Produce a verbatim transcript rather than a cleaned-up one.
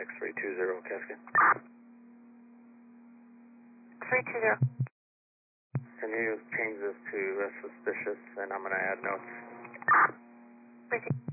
X three two zero, Cascade. three two zero. Can you change this to uh, suspicious, and I'm going to add notes? Three two.